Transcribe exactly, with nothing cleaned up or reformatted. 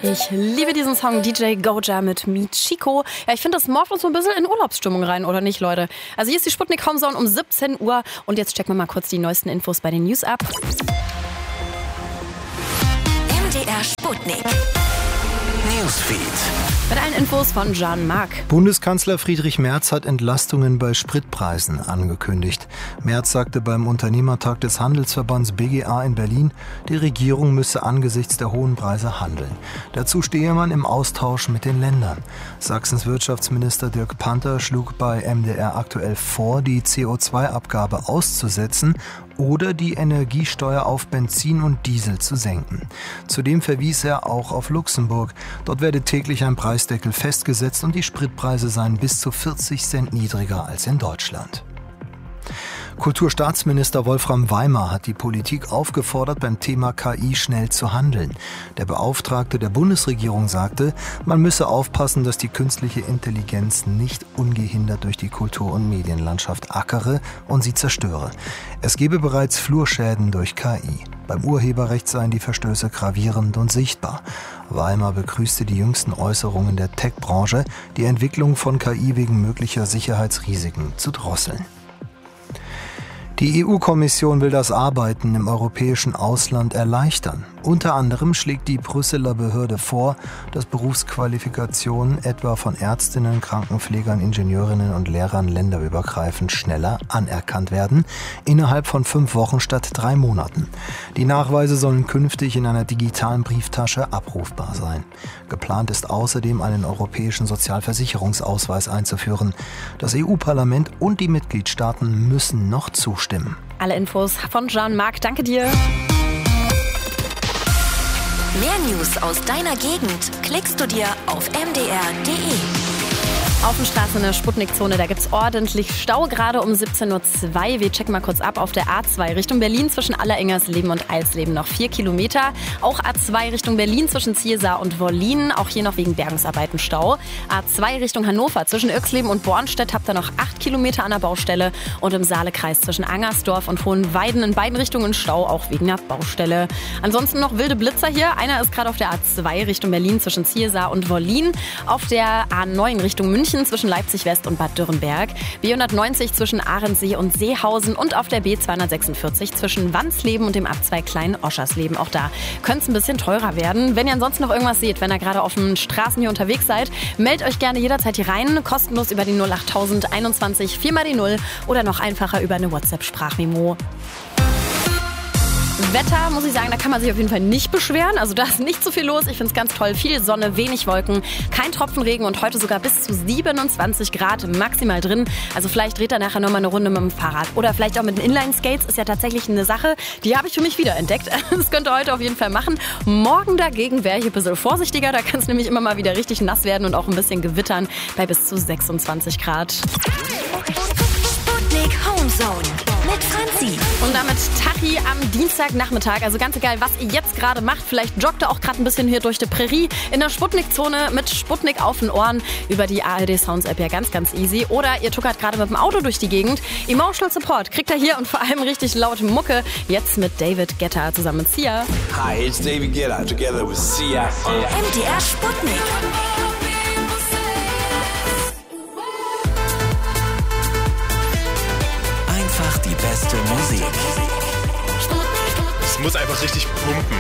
Ich liebe diesen Song D J Goja mit Michiko. Ja, ich finde, das morpht uns so ein bisschen in Urlaubsstimmung rein, oder nicht, Leute? Also hier ist die Sputnik Homezone um siebzehn Uhr und jetzt checken wir mal kurz die neuesten Infos bei den News ab. M D R Sputnik Newsfeed. Mit allen Infos von Jean-Marc. Bundeskanzler Friedrich Merz hat Entlastungen bei Spritpreisen angekündigt. Merz sagte beim Unternehmertag des Handelsverbands B G A in Berlin, die Regierung müsse angesichts der hohen Preise handeln. Dazu stehe man im Austausch mit den Ländern. Sachsens Wirtschaftsminister Dirk Panther schlug bei M D R aktuell vor, die C O zwei Abgabe auszusetzen oder die Energiesteuer auf Benzin und Diesel zu senken. Zudem verwies er auch auf Luxemburg. Dort werde täglich ein Preisdeckel festgesetzt und die Spritpreise seien bis zu vierzig Cent niedriger als in Deutschland. Kulturstaatsminister Wolfram Weimar hat die Politik aufgefordert, beim Thema K I schnell zu handeln. Der Beauftragte der Bundesregierung sagte, man müsse aufpassen, dass die künstliche Intelligenz nicht ungehindert durch die Kultur- und Medienlandschaft ackere und sie zerstöre. Es gebe bereits Flurschäden durch K I. Beim Urheberrecht seien die Verstöße gravierend und sichtbar. Weimar begrüßte die jüngsten Äußerungen der Tech-Branche, die Entwicklung von K I wegen möglicher Sicherheitsrisiken zu drosseln. Die E U-Kommission will das Arbeiten im europäischen Ausland erleichtern. Unter anderem schlägt die Brüsseler Behörde vor, dass Berufsqualifikationen etwa von Ärztinnen, Krankenpflegern, Ingenieurinnen und Lehrern länderübergreifend schneller anerkannt werden, innerhalb von fünf Wochen statt drei Monaten. Die Nachweise sollen künftig in einer digitalen Brieftasche abrufbar sein. Geplant ist außerdem, einen europäischen Sozialversicherungsausweis einzuführen. Das E U-Parlament und die Mitgliedstaaten müssen noch zustimmen. Alle Infos von Jean-Marc, danke dir. Mehr News aus deiner Gegend klickst du dir auf m d r punkt d e. Auf den Straßen in der Sputnik-Zone, da gibt's ordentlich Stau, gerade um siebzehn Uhr zwei. Wir checken mal kurz ab auf der A zwei Richtung Berlin zwischen Allerengersleben und Eisleben noch vier Kilometer. Auch A zwei Richtung Berlin zwischen Ziesar und Wollin, auch hier noch wegen Bergungsarbeiten Stau. A zwei Richtung Hannover zwischen Irxleben und Bornstedt habt ihr noch acht Kilometer an der Baustelle und im Saalekreis zwischen Angersdorf und Hohenweiden in beiden Richtungen Stau, auch wegen der Baustelle. Ansonsten noch wilde Blitzer hier. Einer ist gerade auf der A zwei Richtung Berlin zwischen Ziesar und Wollin, auf der A neun Richtung München zwischen Leipzig West und Bad Dürrenberg, B hundertneunzig zwischen Ahrensee und Seehausen und auf der B zweihundertsechsundvierzig zwischen Wandsleben und dem Abzweig Klein-Oschersleben. Auch da könnte es ein bisschen teurer werden. Wenn ihr ansonsten noch irgendwas seht, wenn ihr gerade auf den Straßen hier unterwegs seid, meldet euch gerne jederzeit hier rein, kostenlos über die null acht tausend einundzwanzig vier mal die null oder noch einfacher über eine WhatsApp-Sprachmemo. Wetter, muss ich sagen, da kann man sich auf jeden Fall nicht beschweren. Also da ist nicht so viel los. Ich finde es ganz toll. Viel Sonne, wenig Wolken, kein Tropfen Regen und heute sogar bis zu siebenundzwanzig Grad maximal drin. Also vielleicht dreht er nachher nochmal eine Runde mit dem Fahrrad. Oder vielleicht auch mit den Inline-Skates. Ist ja tatsächlich eine Sache, die habe ich für mich wiederentdeckt. Das könnt ihr heute auf jeden Fall machen. Morgen dagegen wäre ich ein bisschen vorsichtiger. Da kann es nämlich immer mal wieder richtig nass werden und auch ein bisschen gewittern bei bis zu sechsundzwanzig Grad. Sputnik Homezone mit Franzi. Und damit Tachi am Dienstagnachmittag. Also ganz egal, was ihr jetzt gerade macht. Vielleicht joggt ihr auch gerade ein bisschen hier durch die Prärie in der Sputnik-Zone mit Sputnik auf den Ohren über die A R D Sounds App. Ja, ganz, ganz easy. Oder ihr tuckert gerade mit dem Auto durch die Gegend. Emotional Support kriegt ihr hier und vor allem richtig laute Mucke. Jetzt mit David Guetta zusammen mit Sia. Hi, it's David Guetta together with Sia. M D R Sputnik. Einfach die beste Musik. Es muss einfach richtig pumpen.